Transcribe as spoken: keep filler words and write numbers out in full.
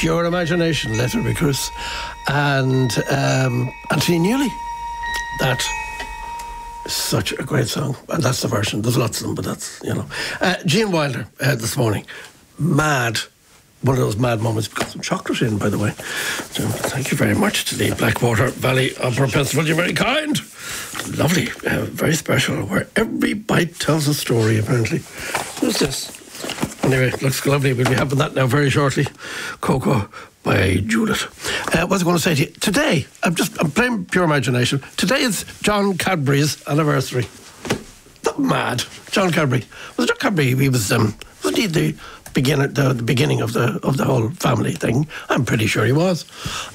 Pure Imagination, Let It Be Chris, and um, Anthony Newley. That is such a great song, and that's the version. There's lots of them, but that's, you know. Uh, Gene Wilder uh, this morning, mad. One of those mad moments. We've got some chocolate in, by the way. So, thank you very much to the Blackwater Valley Opera Festival. You're very kind. Lovely, uh, very special, where every bite tells a story, apparently. Who's this? Anyway, looks lovely. We'll be having that now very shortly. Cocoa by Judith. Uh, what was I going to say to you? Today, I'm just I'm playing pure imagination. Today is John Cadbury's anniversary. Not mad. John Cadbury. Was it John Cadbury? He was, um, wasn't he the beginner, the, the beginning of the of the whole family thing? I'm pretty sure he was.